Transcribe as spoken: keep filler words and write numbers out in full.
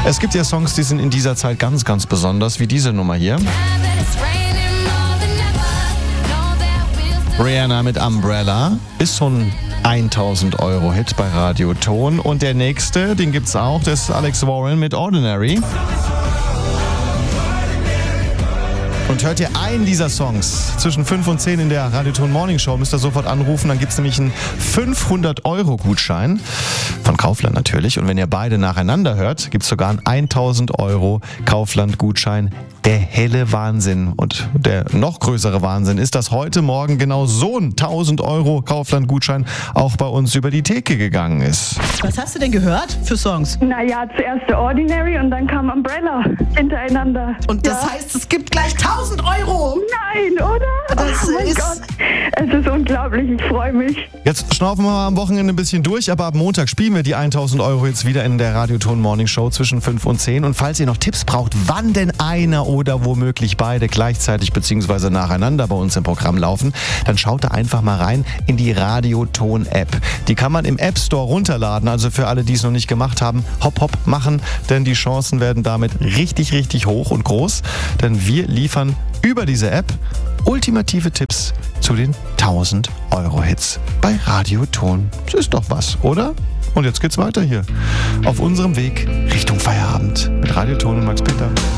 Es gibt ja Songs, die sind in dieser Zeit ganz, ganz besonders, wie diese Nummer hier. Rihanna mit Umbrella ist so ein tausend Euro Hit bei Radio Ton. Und der nächste, den gibt's auch, das ist Alex Warren mit Ordinary. Und hört ihr einen dieser Songs zwischen fünf und zehn in der Radio Ton Morning Show, müsst ihr sofort anrufen, dann gibt's nämlich einen fünfhundert Euro Gutschein von Kaufland natürlich. Und wenn ihr beide nacheinander hört, gibt's sogar einen tausend Euro Kaufland Gutschein. Der helle Wahnsinn und der noch größere Wahnsinn ist, dass heute Morgen genau so ein tausend Euro Kaufland-Gutschein auch bei uns über die Theke gegangen ist. Was hast du denn gehört für Songs? Naja, zuerst der Ordinary und dann kam Umbrella hintereinander. Und das ja. heißt, es gibt gleich tausend Euro. Nein, oder? Das oh mein ist... Gott. Es ist unglaublich, ich freue mich. Jetzt schnaufen wir mal am Wochenende ein bisschen durch, aber ab Montag spielen wir die tausend Euro jetzt wieder in der Radio Ton Morning Show zwischen fünf und zehn. Und falls ihr noch Tipps braucht, wann denn einer oder womöglich beide gleichzeitig bzw. nacheinander bei uns im Programm laufen, dann schaut da einfach mal rein in die Radio Ton App. Die kann man im App Store runterladen, also für alle, die es noch nicht gemacht haben, hopp hopp machen, denn die Chancen werden damit richtig, richtig hoch und groß, denn wir liefern über diese App ultimative Tipps zu den tausend Euro Hits bei Radio Ton. Das ist doch was, oder? Und jetzt geht's weiter hier auf unserem Weg Richtung Feierabend mit Radio Ton und Max Peter.